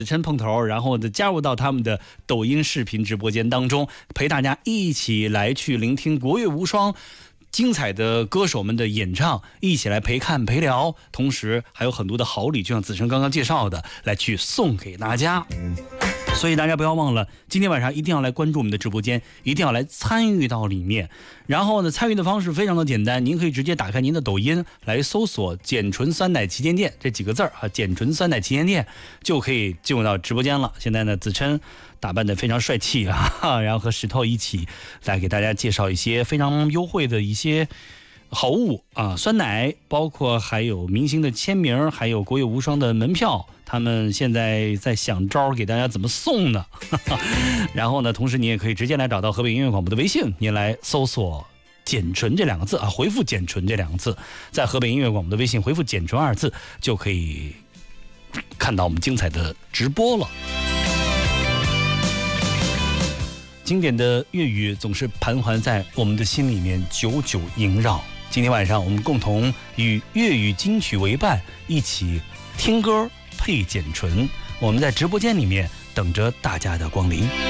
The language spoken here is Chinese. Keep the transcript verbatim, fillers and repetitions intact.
子琛碰头，然后呢加入到他们的抖音视频直播间当中，陪大家一起来去聆听国乐无双精彩的歌手们的演唱，一起来陪看陪聊，同时还有很多的好礼，就像子琛刚刚介绍的，来去送给大家。所以大家不要忘了，今天晚上一定要来关注我们的直播间，一定要来参与到里面。然后呢，参与的方式非常的简单，您可以直接打开您的抖音来搜索“简纯酸奶旗舰店”这几个字儿啊，“简纯酸奶旗舰店”就可以进入到直播间了。现在呢，子琛打扮得非常帅气啊，然后和石头一起来给大家介绍一些非常优惠的一些好物啊，酸奶，包括还有明星的签名，还有国乐无双的门票，他们现在在想招给大家怎么送呢？然后呢，同时你也可以直接来找到河北音乐广播的微信，您来搜索“简纯”这两个字啊，回复“简纯”这两个字，在河北音乐广播的微信回复“简纯”二字，就可以看到我们精彩的直播了。经典的粤语总是盘桓在我们的心里面，久久萦绕。今天晚上我们共同与粤语金曲为伴，一起听歌配简纯。我们在直播间里面等着大家的光临。